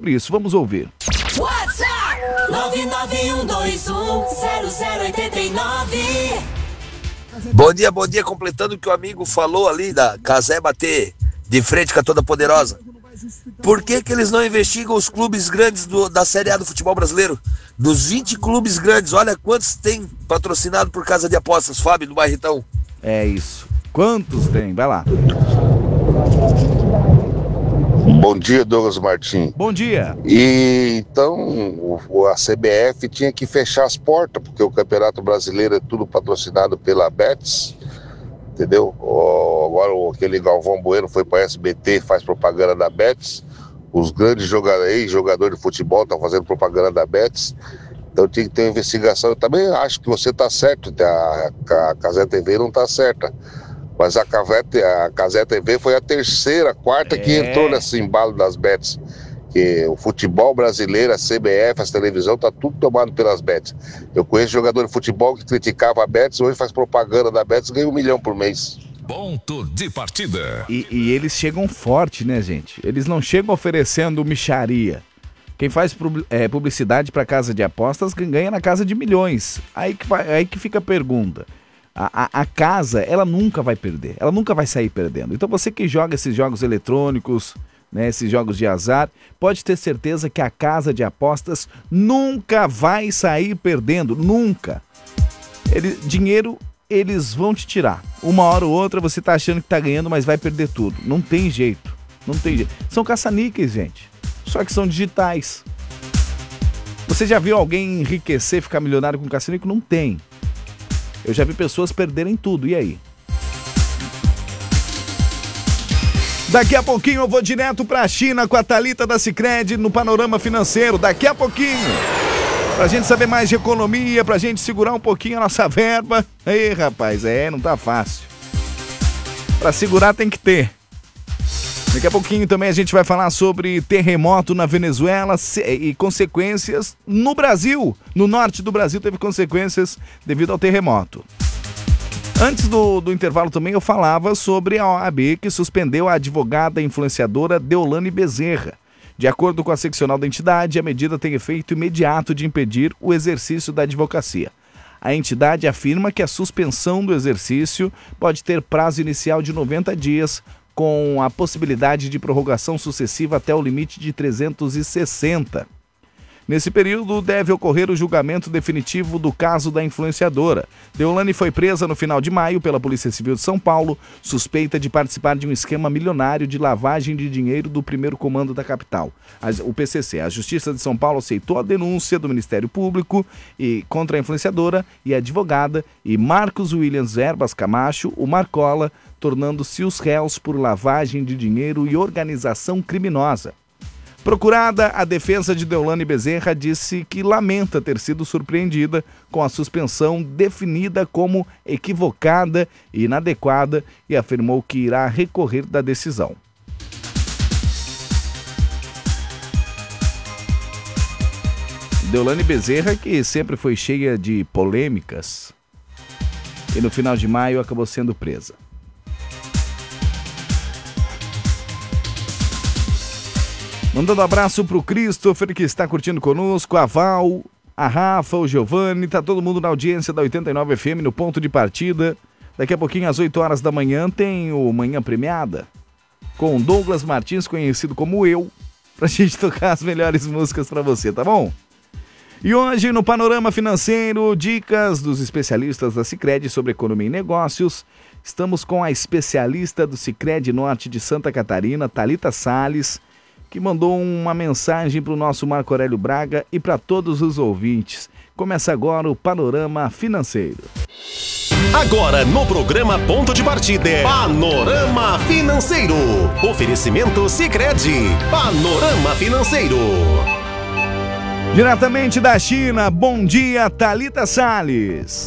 sobre isso. Vamos ouvir. WhatsApp 991210089. Bom dia, completando o que o amigo falou ali da Casé bater de frente com a Toda Poderosa. Por que eles não investigam os clubes grandes da Série A do futebol brasileiro? Dos 20 clubes grandes, olha quantos tem patrocinado por casa de apostas, Fábio, do Barretão. É isso. Quantos tem? Vai lá. Bom dia, Douglas Martins. Bom dia. E então a CBF tinha que fechar as portas, porque o Campeonato Brasileiro é tudo patrocinado pela Betis, entendeu? Agora aquele Galvão Bueno foi para a SBT, faz propaganda da Betis. Os grandes jogadores de futebol estão fazendo propaganda da Betis. Então tinha que ter uma investigação. Eu também acho que você está certo, a Casé TV não está certa. Mas a Casé TV foi a quarta que entrou nesse embalo das bets. Que o futebol brasileiro, a CBF, a televisão, tá tudo tomado pelas bets. Eu conheço jogador de futebol que criticava a bets, hoje faz propaganda da bets e ganha 1 milhão por mês. Ponto de partida. E eles chegam forte, né, gente? Eles não chegam oferecendo mixaria. Quem faz publicidade para casa de apostas ganha na casa de milhões. Aí que fica a pergunta. A casa, ela nunca vai perder, ela nunca vai sair perdendo. Então você que joga esses jogos eletrônicos, né, esses jogos de azar, pode ter certeza que a casa de apostas nunca vai sair perdendo, nunca. Dinheiro eles vão te tirar. Uma hora ou outra você tá achando que tá ganhando, mas vai perder tudo. Não tem jeito, não tem jeito. São caça-níqueis, gente, só que são digitais. Você já viu alguém enriquecer, ficar milionário com caça-níquel? Não tem. Eu já vi pessoas perderem tudo, e aí? Daqui a pouquinho eu vou direto pra China com a Thalita da Sicredi no Panorama Financeiro, daqui a pouquinho. Pra gente saber mais de economia, pra gente segurar um pouquinho a nossa verba. Ei, rapaz, não tá fácil. Pra segurar tem que ter. Daqui a pouquinho também a gente vai falar sobre terremoto na Venezuela e consequências no Brasil. No norte do Brasil teve consequências devido ao terremoto. Antes do intervalo também eu falava sobre a OAB que suspendeu a advogada influenciadora Deolane Bezerra. De acordo com a seccional da entidade, a medida tem efeito imediato de impedir o exercício da advocacia. A entidade afirma que a suspensão do exercício pode ter prazo inicial de 90 dias, com a possibilidade de prorrogação sucessiva até o limite de 360. Nesse período, deve ocorrer o julgamento definitivo do caso da influenciadora. Deolane foi presa no final de maio pela Polícia Civil de São Paulo, suspeita de participar de um esquema milionário de lavagem de dinheiro do primeiro comando da capital, o PCC. A Justiça de São Paulo aceitou a denúncia do Ministério Público contra a influenciadora e a advogada, e Marcos Williams Verbas Camacho, o Marcola, tornando-se os réus por lavagem de dinheiro e organização criminosa. Procurada, a defesa de Deolane Bezerra disse que lamenta ter sido surpreendida com a suspensão definida como equivocada e inadequada e afirmou que irá recorrer da decisão. Deolane Bezerra, que sempre foi cheia de polêmicas, e no final de maio acabou sendo presa. Mandando abraço pro Christopher, que está curtindo conosco, a Val, a Rafa, o Giovanni, tá todo mundo na audiência da 89 FM no ponto de partida. Daqui a pouquinho, às 8 horas da manhã, tem o Manhã Premiada, com Douglas Martins, conhecido como eu, pra gente tocar as melhores músicas pra você, tá bom? E hoje, no Panorama Financeiro, dicas dos especialistas da Sicredi sobre economia e negócios. Estamos com a especialista do Sicredi Norte de Santa Catarina, Thalita Salles, que mandou uma mensagem para o nosso Marco Aurélio Braga e para todos os ouvintes. Começa agora o Panorama Financeiro. Agora no programa Ponto de Partida, Panorama Financeiro. Oferecimento Sicredi. Panorama Financeiro. Diretamente da China, bom dia, Thalita Salles.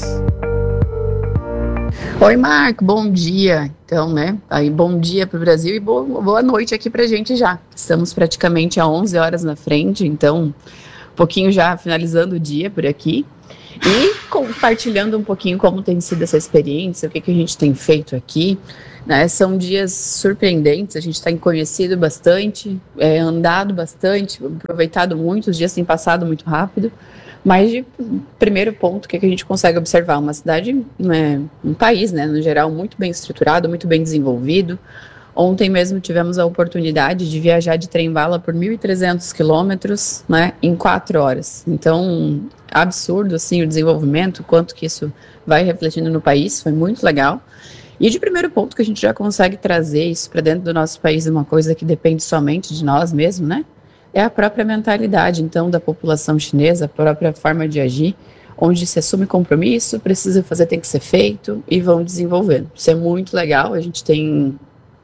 Oi, Marco, bom dia. Então, né, aí bom dia para o Brasil e boa noite aqui pra gente já. Estamos praticamente a 11 horas na frente, então pouquinho já finalizando o dia por aqui e compartilhando um pouquinho como tem sido essa experiência, o que a gente tem feito aqui, né? São dias surpreendentes, a gente tem conhecido bastante, andado bastante, aproveitado muito, os dias têm passado muito rápido, mas de primeiro ponto, o que a gente consegue observar? Uma cidade, um país, né, no geral, muito bem estruturado, muito bem desenvolvido. Ontem mesmo tivemos a oportunidade de viajar de trem-bala por 1.300 quilômetros, né, em 4 horas. Então, absurdo, assim, o desenvolvimento, quanto que isso vai refletindo no país, foi muito legal. E de primeiro ponto que a gente já consegue trazer isso para dentro do nosso país, uma coisa que depende somente de nós mesmos, né, é a própria mentalidade, então, da população chinesa, a própria forma de agir, onde se assume compromisso, precisa fazer, tem que ser feito, e vão desenvolvendo. Isso é muito legal, a gente tem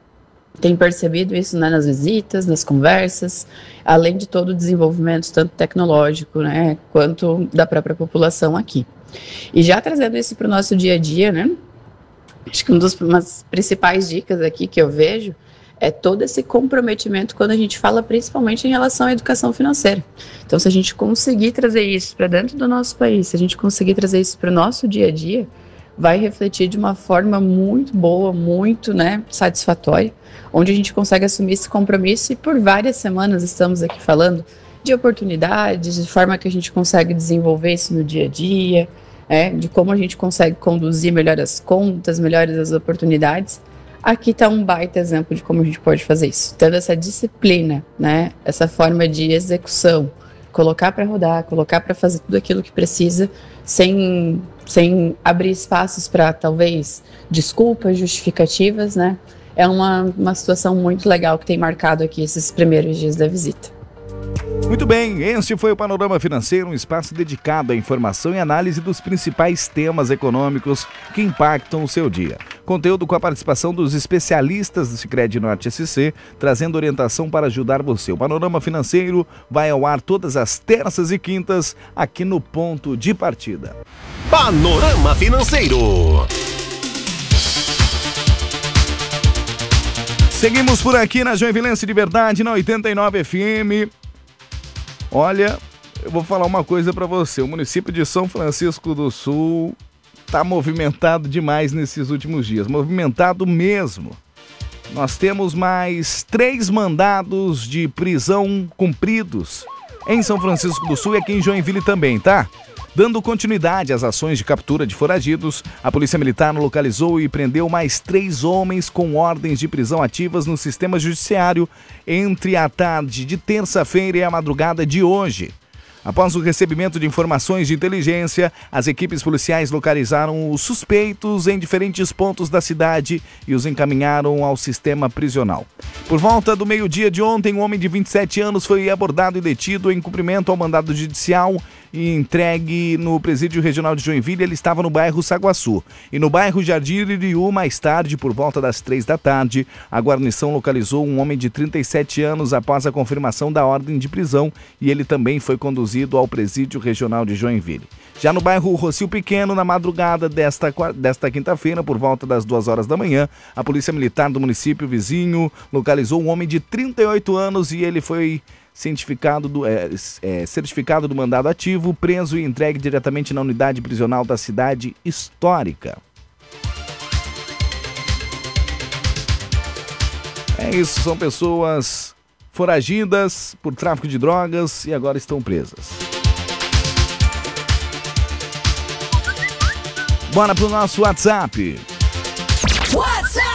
percebido isso, né, nas visitas, nas conversas, além de todo o desenvolvimento, tanto tecnológico, né, quanto da própria população aqui. E já trazendo isso para o nosso dia a dia, né, acho que uma das principais dicas aqui que eu vejo é todo esse comprometimento quando a gente fala principalmente em relação à educação financeira. Então, se a gente conseguir trazer isso para dentro do nosso país, se a gente conseguir trazer isso para o nosso dia a dia, vai refletir de uma forma muito boa, muito, né, satisfatória, onde a gente consegue assumir esse compromisso e por várias semanas estamos aqui falando de oportunidades, de forma que a gente consegue desenvolver isso no dia a dia, de como a gente consegue conduzir melhor as contas, melhor as oportunidades. Aqui está um baita exemplo de como a gente pode fazer isso, tendo essa disciplina, né, essa forma de execução, colocar para rodar, colocar para fazer tudo aquilo que precisa, sem abrir espaços para, talvez, desculpas, justificativas, né? É uma situação muito legal que tem marcado aqui esses primeiros dias da visita. Muito bem, este foi o Panorama Financeiro, um espaço dedicado à informação e análise dos principais temas econômicos que impactam o seu dia. Conteúdo com a participação dos especialistas do Sicredi Norte SC, trazendo orientação para ajudar você. O Panorama Financeiro vai ao ar todas as terças e quintas, aqui no Ponto de Partida. Panorama Financeiro. Seguimos por aqui na Joinvilense de Verdade, na 89 FM. Olha, eu vou falar uma coisa para você. O município de São Francisco do Sul está movimentado demais nesses últimos dias. Movimentado mesmo. Nós temos mais 3 mandados de prisão cumpridos em São Francisco do Sul e aqui em Joinville também, tá? Dando continuidade às ações de captura de foragidos, a Polícia Militar localizou e prendeu mais 3 homens com ordens de prisão ativas no sistema judiciário entre a tarde de terça-feira e a madrugada de hoje. Após o recebimento de informações de inteligência, as equipes policiais localizaram os suspeitos em diferentes pontos da cidade e os encaminharam ao sistema prisional. Por volta do meio-dia de ontem, um homem de 27 anos foi abordado e detido em cumprimento ao mandado judicial e entregue no Presídio Regional de Joinville. Ele estava no bairro Saguaçu. E no bairro Jardim Iriú, mais tarde, por volta das 3 da tarde, a guarnição localizou um homem de 37 anos após a confirmação da ordem de prisão e ele também foi conduzido ao Presídio Regional de Joinville. Já no bairro Rocio Pequeno, na madrugada desta quinta-feira, por volta das 2 horas da manhã, a Polícia Militar do município vizinho localizou um homem de 38 anos e ele foi certificado do mandado ativo, preso e entregue diretamente na unidade prisional da cidade histórica. É isso, são pessoas foragidas por tráfico de drogas e agora estão presas. Bora pro nosso WhatsApp. WhatsApp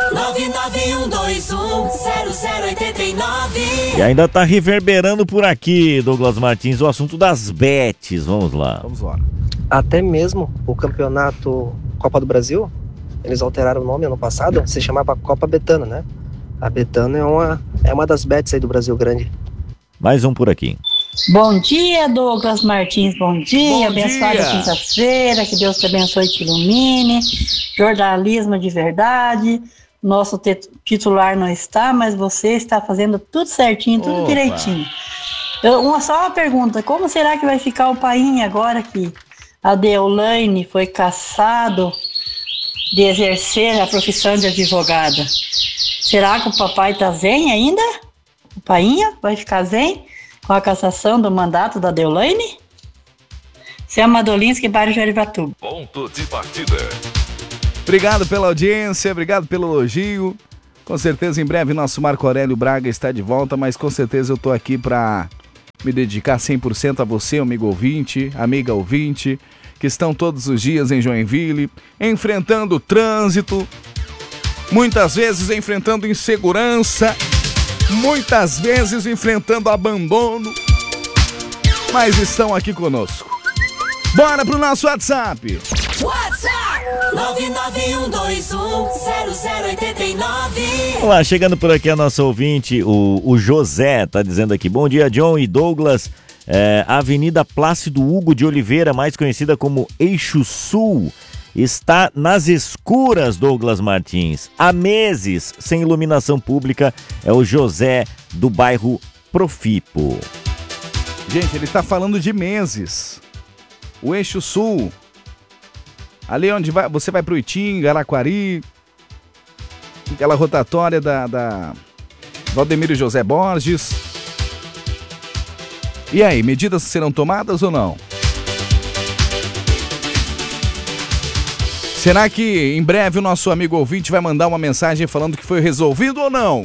991210089. E ainda tá reverberando por aqui, Douglas Martins, o assunto das bets. Vamos lá. Vamos lá. Até mesmo o campeonato Copa do Brasil, eles alteraram o nome ano passado, se chamava Copa Betano, né? A Betano é uma das bets aí do Brasil grande. Mais um por aqui. Bom dia, Douglas Martins, bom dia, abençoada dia. quinta-feira, que Deus te abençoe e te ilumine, jornalismo de verdade, nosso titular não está, mas você está fazendo tudo certinho, tudo direitinho. Só uma pergunta, como será que vai ficar o Painha agora que a Deolane foi cassado de exercer a profissão de advogada? Será que o papai tá zen ainda? O Painha vai ficar zen? com a cassação do mandato da Deolane? Selma Dolinski, bairro Jarivatuba. Ponto de partida. Obrigado pela audiência, obrigado pelo elogio. Com certeza, em breve, nosso Marco Aurélio Braga está de volta, mas com certeza eu tô aqui para me dedicar 100% a você, amigo ouvinte, amiga ouvinte, que estão todos os dias em Joinville, enfrentando o trânsito, muitas vezes enfrentando insegurança, muitas vezes enfrentando abandono, mas estão aqui conosco. Bora pro nosso WhatsApp. WhatsApp 991210089. Olá, chegando por aqui a nossa ouvinte, o José, tá dizendo aqui: bom dia, John e Douglas. Avenida Plácido Hugo de Oliveira, mais conhecida como Eixo Sul, está nas escuras, Douglas Martins. Há meses sem iluminação pública. É o José do bairro Profipo. Gente, ele tá falando de meses. O Eixo Sul, ali onde você vai pro Itinga, Araquari, aquela rotatória da Valdemiro José Borges. E aí, medidas serão tomadas ou não? Será que em breve o nosso amigo ouvinte vai mandar uma mensagem falando que foi resolvido ou não?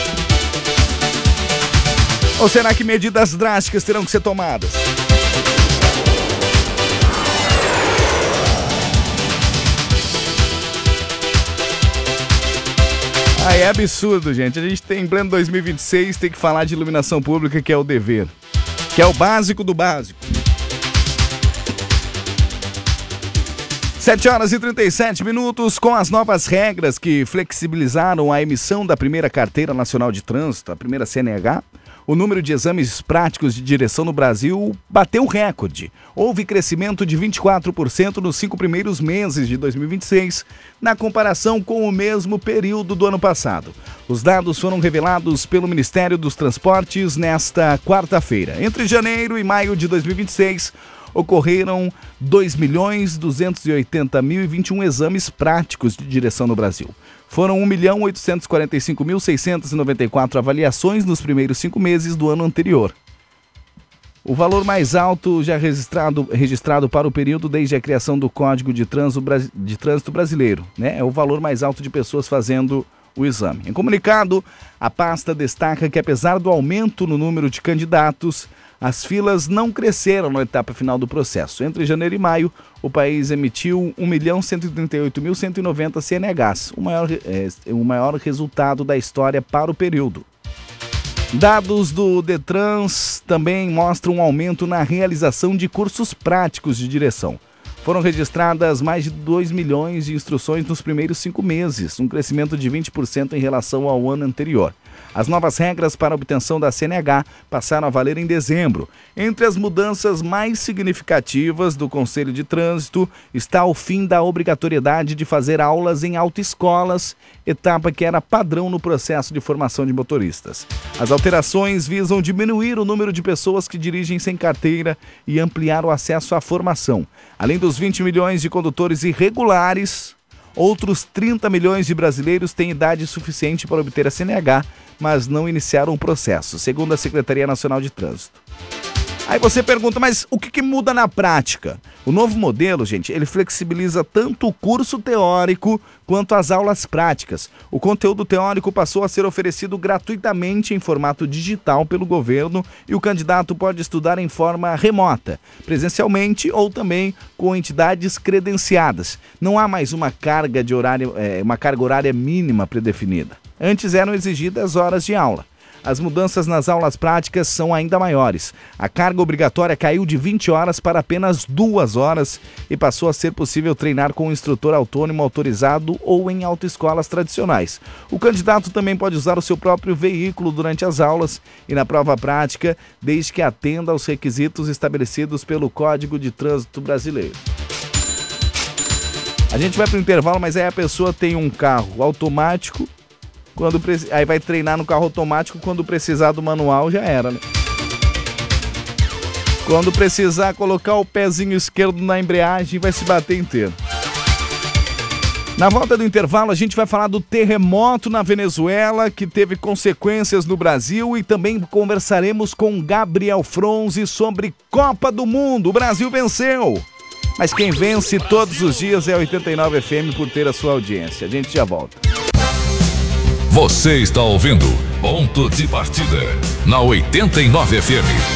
Ou será que medidas drásticas terão que ser tomadas? Aí é absurdo, gente. A gente tem em pleno 2026, tem que falar de iluminação pública, que é o dever. Que é o básico do básico. 7h37, com as novas regras que flexibilizaram a emissão da primeira Carteira Nacional de Trânsito, a primeira CNH, o número de exames práticos de direção no Brasil bateu recorde. Houve crescimento de 24% nos 5 primeiros meses de 2026, na comparação com o mesmo período do ano passado. Os dados foram revelados pelo Ministério dos Transportes nesta quarta-feira. Entre janeiro e maio de 2026, ocorreram 2.280.021 exames práticos de direção no Brasil. Foram 1.845.694 avaliações nos primeiros 5 meses do ano anterior. O valor mais alto já registrado para o período desde a criação do Código de Trânsito Brasileiro, né? É o valor mais alto de pessoas fazendo o exame. Em comunicado, a pasta destaca que, apesar do aumento no número de candidatos, as filas não cresceram na etapa final do processo. Entre janeiro e maio, o país emitiu 1.138.190 CNHs, o maior resultado da história para o período. Dados do Detrans também mostram um aumento na realização de cursos práticos de direção. Foram registradas mais de 2 milhões de instruções nos primeiros 5 meses, um crescimento de 20% em relação ao ano anterior. As novas regras para a obtenção da CNH passaram a valer em dezembro. Entre as mudanças mais significativas do Conselho de Trânsito está o fim da obrigatoriedade de fazer aulas em autoescolas, etapa que era padrão no processo de formação de motoristas. As alterações visam diminuir o número de pessoas que dirigem sem carteira e ampliar o acesso à formação. Além dos 20 milhões de condutores irregulares, outros 30 milhões de brasileiros têm idade suficiente para obter a CNH, mas não iniciaram o processo, segundo a Secretaria Nacional de Trânsito. Aí você pergunta, mas o que muda na prática? O novo modelo, gente, ele flexibiliza tanto o curso teórico quanto as aulas práticas. O conteúdo teórico passou a ser oferecido gratuitamente em formato digital pelo governo e o candidato pode estudar em forma remota, presencialmente ou também com entidades credenciadas. Não há mais uma carga horária mínima predefinida. Antes eram exigidas horas de aula. As mudanças nas aulas práticas são ainda maiores. A carga obrigatória caiu de 20 horas para apenas 2 horas e passou a ser possível treinar com um instrutor autônomo autorizado ou em autoescolas tradicionais. O candidato também pode usar o seu próprio veículo durante as aulas e na prova prática, desde que atenda aos requisitos estabelecidos pelo Código de Trânsito Brasileiro. A gente vai para o intervalo, mas aí a pessoa tem um carro automático, aí vai treinar no carro automático, quando precisar do manual já era, né? Quando precisar colocar o pezinho esquerdo na embreagem, vai se bater inteiro. Na volta do intervalo, a gente vai falar do terremoto na Venezuela, que teve consequências no Brasil, e também conversaremos com Gabriel Fronzi sobre Copa do Mundo. O Brasil venceu, mas quem vence todos os dias é a 89 FM por ter a sua audiência. A gente já volta. Você está ouvindo Ponto de Partida na 89 FM.